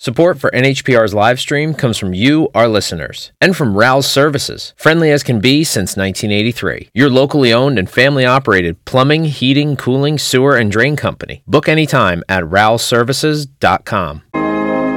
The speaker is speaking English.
Support for NHPR's live stream comes from you, our listeners, and from Rouse Services, friendly as can be since 1983. Your locally owned and family-operated plumbing, heating, cooling, sewer, and drain company. Book anytime at rouseservices.com.